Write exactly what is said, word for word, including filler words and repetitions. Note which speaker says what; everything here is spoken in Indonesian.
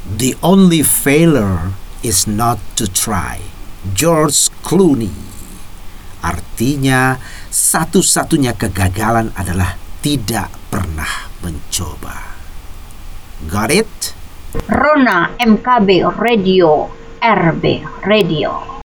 Speaker 1: The only failure is not to try. George Clooney. Artinya, satu-satunya kegagalan adalah tidak pernah mencoba. Got it?
Speaker 2: Rona M K B Radio, R B Radio.